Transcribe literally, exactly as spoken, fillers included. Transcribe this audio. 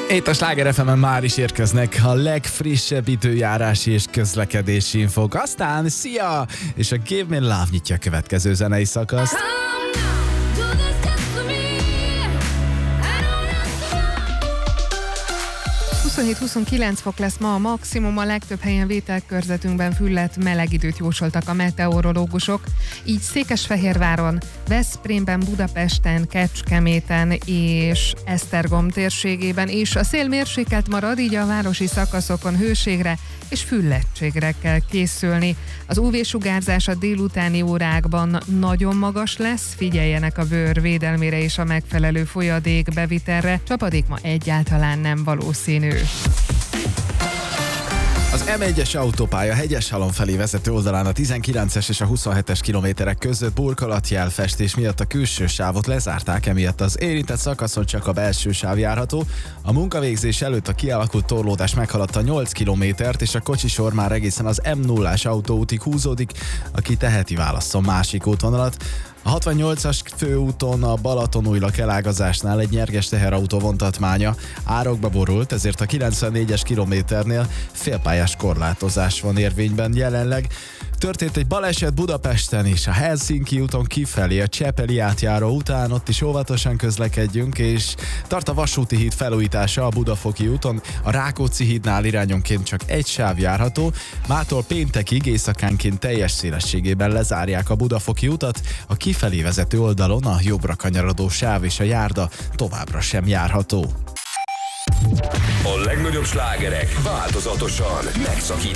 Itt a Sláger ef emen már is érkeznek a legfrissebb időjárási és közlekedési infók. Aztán szia! És a Give Me Love nyitja a következő zenei szakaszt. huszonhét-huszonkilenc fok lesz ma a maximum, a legtöbb helyen vételkörzetünkben fülledt meleg időt jósoltak a meteorológusok, így Székesfehérváron, Veszprémben, Budapesten, Kecskeméten és Esztergom térségében is. A szél mérsékelt marad, így a városi szakaszokon hőségre és füllettségre kell készülni. Az ú vé-sugárzás a délutáni órákban nagyon magas lesz, figyeljenek a bőr védelmére és a megfelelő folyadék bevitelre, csapadék ma egyáltalán nem valószínű. Az em egyes autópálya Hegyeshalom felé vezető oldalán a tizenkilences és a huszonhetes kilométerek között burkolatjelfestés miatt a külső sávot lezárták, emiatt az érintett szakaszon csak a belső sáv járható. A munkavégzés előtt a kialakult torlódás meghaladta nyolc kilométert, és a kocsisor már egészen az em nullás autóútig húzódik, aki teheti válasszon másik útvonalat. A hatvannyolcas főúton a Balatonújlak elágazásnál egy nyerges teherautó vontatmánya árokba borult, ezért a kilencvennégyes kilométernél félpályás korlátozás van érvényben jelenleg. Történt egy baleset Budapesten is, a Helsinki úton kifelé a Csepeli átjáró után, ott is óvatosan közlekedjünk, és tart a vasúti híd felújítása a Budafoki úton, a Rákóczi hídnál irányonként csak egy sáv járható, mától péntekig éjszakánként teljes szélességében lezárják a Budafoki utat, a kifelé vezető oldalon a jobbra kanyarodó sáv és a járda továbbra sem járható. A legnagyobb slágerek változatosan megszakítva.